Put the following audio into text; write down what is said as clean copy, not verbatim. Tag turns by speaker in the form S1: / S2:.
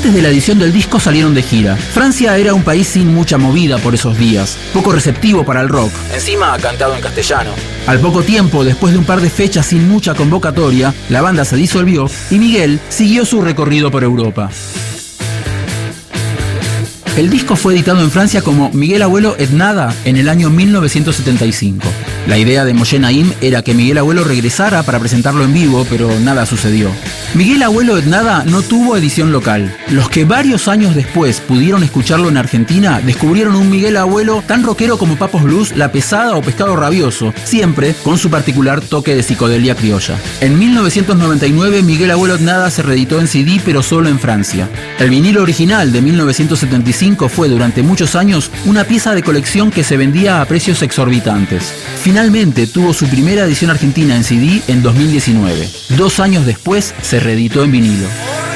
S1: Antes de la edición del disco salieron de gira. Francia era un país sin mucha movida por esos días, poco receptivo para el rock.
S2: Encima cantado en castellano.
S1: Al poco tiempo, después de un par de fechas sin mucha convocatoria, la banda se disolvió y Miguel siguió su recorrido por Europa. El disco fue editado en Francia como Miguel Abuelo et Nada en el año 1975. La idea de Moshe Naim era que Miguel Abuelo regresara para presentarlo en vivo, pero nada sucedió. Miguel Abuelo et Nada no tuvo edición local. Los que varios años después pudieron escucharlo en Argentina descubrieron un Miguel Abuelo tan rockero como Papos Blues, La Pesada o Pescado Rabioso, siempre con su particular toque de psicodelia criolla. En 1999 Miguel Abuelo et Nada se reeditó en CD, pero solo en Francia. El vinilo original de 1975 fue durante muchos años una pieza de colección que se vendía a precios exorbitantes. Finalmente tuvo su primera edición argentina en CD en 2019. 2 años después se reeditó en vinilo.